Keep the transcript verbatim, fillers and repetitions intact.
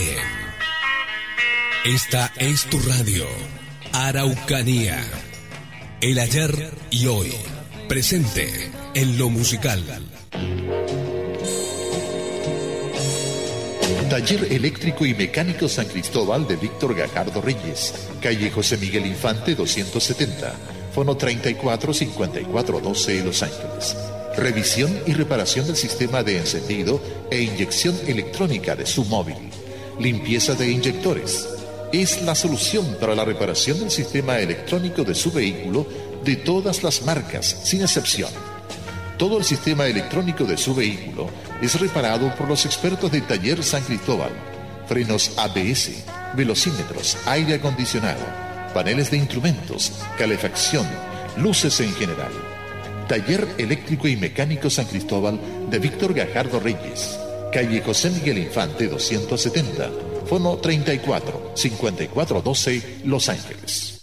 M. Esta es tu radio, Araucanía. El ayer y hoy, presente en lo musical. Taller Eléctrico y Mecánico San Cristóbal de Víctor Gajardo Reyes, calle José Miguel Infante doscientos setenta, fono treinta y cuatro cincuenta y cuatro doce, Los Ángeles. Revisión y reparación del sistema de encendido e inyección electrónica de su móvil. Limpieza de inyectores. Es la solución para la reparación del sistema electrónico de su vehículo de todas las marcas, sin excepción. Todo el sistema electrónico de su vehículo es reparado por los expertos de Taller San Cristóbal. Frenos A B S, velocímetros, aire acondicionado, paneles de instrumentos, calefacción, luces en general. Taller Eléctrico y Mecánico San Cristóbal de Víctor Gajardo Reyes, calle José Miguel Infante doscientos setenta, fono treinta y cuatro cincuenta y cuatro doce, Los Ángeles.